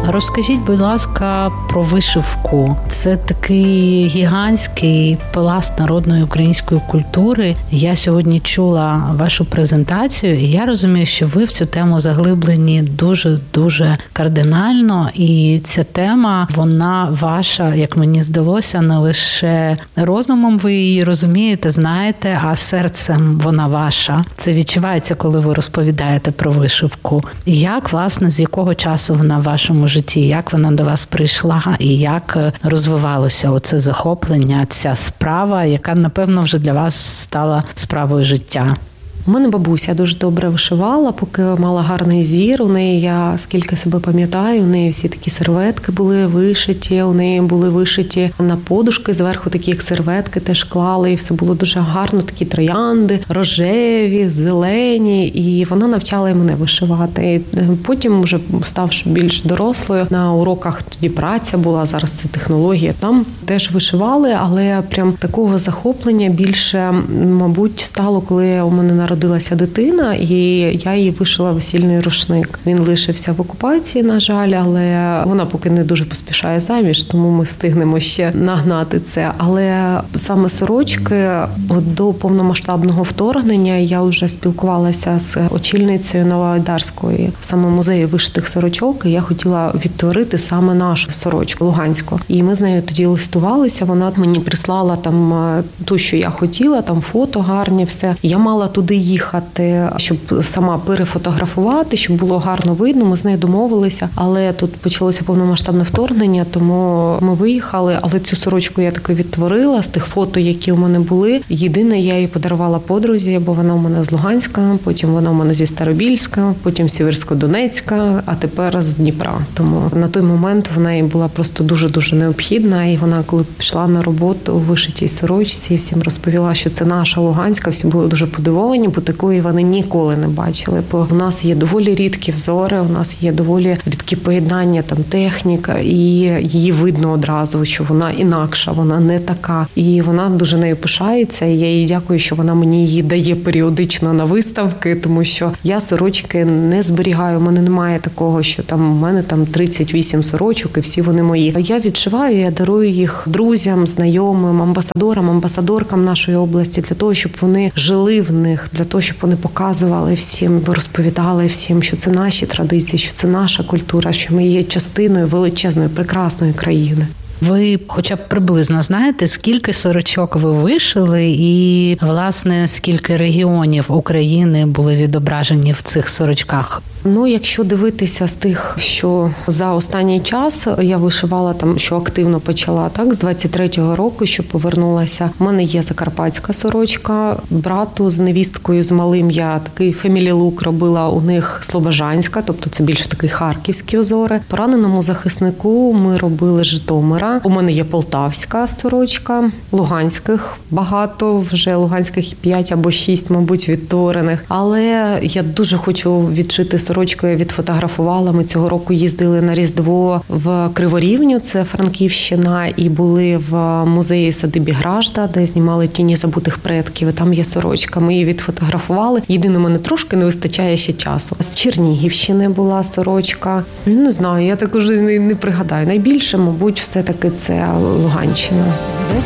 Розкажіть, будь ласка, про вишивку. Це такий гігантський пласт народної української культури. Я сьогодні чула вашу презентацію, і я розумію, що ви в цю тему заглиблені дуже кардинально. І ця тема, вона ваша, як мені здалося, не лише розумом ви її розумієте, знаєте, а серцем вона ваша. Це відчувається, коли ви розповідаєте про вишивку. І як, власне, з якого часу вона в вашому житті, як вона до вас прийшла і як розвивалося оце захоплення, ця справа, яка, напевно, вже для вас стала справою життя? У мене бабуся дуже добре вишивала, поки мала гарний зір. У неї, я скільки себе пам'ятаю, у неї всі такі серветки були вишиті, у неї були вишиті на подушки, зверху такі як серветки теж клали, і все було дуже гарно, такі троянди, рожеві, зелені, і вона навчала і мене вишивати. І потім, вже ставши більш дорослою, на уроках тоді праця була, зараз це технологія, там теж вишивали, але прям такого захоплення більше, мабуть, стало, коли у мене народилася дитина, і я їй вишила весільний рушник. Він лишився в окупації, на жаль, але вона поки не дуже поспішає заміж, тому ми встигнемо ще нагнати це. Але саме сорочки, до повномасштабного вторгнення я вже спілкувалася з очільницею Новоайдарської, саме музею вишитих сорочок, і я хотіла відтворити саме нашу сорочку луганську. І ми з нею тоді листувалися, вона мені прислала там ту, що я хотіла, там фото гарні, все. Я мала туди їхати, щоб сама перефотографувати, щоб було гарно видно. Ми з нею домовилися, але тут почалося повномасштабне вторгнення, тому ми виїхали, але цю сорочку я таки відтворила з тих фото, які у мене були. Єдине, я її подарувала подрузі, бо вона у мене з Луганська, потім вона у мене зі Старобільська, потім Сіверсько-Донецька, а тепер з Дніпра. Тому на той момент вона їй була просто дуже-дуже необхідна, і вона, коли пішла на роботу у вишитій сорочці, всім розповіла, що це наша Луганська, всі були дуже подивовані, бо такої вони ніколи не бачили. Бо у нас є доволі рідкі взори, у нас є доволі рідкі поєднання, там техніка, і її видно одразу, що вона інакша, вона не така. І вона дуже нею пишається, і я їй дякую, що вона мені її дає періодично на виставки, тому що я сорочки не зберігаю, у мене немає такого, що там у мене там 38 сорочок і всі вони мої. Я відшиваю, я дарую їх друзям, знайомим, амбасадорам, амбасадоркам нашої області, для того, щоб вони жили в них, для того, щоб вони показували всім, розповідали всім, що це наші традиції, що це наша культура, що ми є частиною величезної, прекрасної країни. Ви хоча б приблизно знаєте, скільки сорочок ви вишили і, власне, скільки регіонів України були відображені в цих сорочках? Якщо дивитися з тих, що за останній час я вишивала там, що активно почала, так, з 23-го року, що повернулася. У мене є закарпатська сорочка, брату з невісткою, з малим я такий фемілі-лук робила у них слобожанська, тобто це більше такий харківські узори. Пораненому захиснику ми робили з Житомира. У мене є полтавська сорочка, луганських багато, вже луганських 5 або 6, мабуть, відтворених. Але я дуже хочу відшити сорочку, я відфотографувала. Ми цього року їздили на Різдво в Криворівню, це Франківщина, і були в музеї садибі Гражда, де знімали «Тіні забутих предків». І там є сорочка. Ми її відфотографували. Єдине, мене трошки не вистачає ще часу. З Чернігівщини була сорочка. Не знаю, я так уже не пригадаю. Найбільше, мабуть, все-таки це Луганщина.